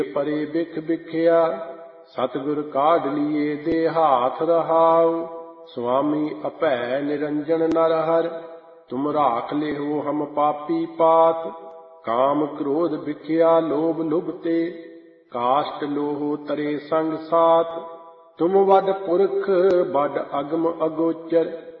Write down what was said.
ਪਰੇ ਬਿਖ ਬਿਖਿਆ, ਸਤਿਗੁਰ ਕਾਢ ਲੀਏ ਦੇ ਹਾਥ ਰਹਾਉ। ਸੁਆਮੀ ਅਭੈ ਨਿਰੰਜਨ ਨਰ ਹਰਿ, ਤੁਮ ਰਾਖ ਲਿਹੁ ਹਮ ਪਾਪੀ ਪਾਤ। ਕਾਮ ਕ੍ਰੋਧ ਬਿਖਿਆ ਲੋਭ ਲੁਭਤੇ, ਕਾਸ਼ਟ ਲੋਹੁ ਤਰੇ ਸੰਗ ਸਾਥ। ਤੁਮ ਵੱਡ ਪੁਰਖ ਵੱਡ ਅਗਮ ਅਗੋਚਰ,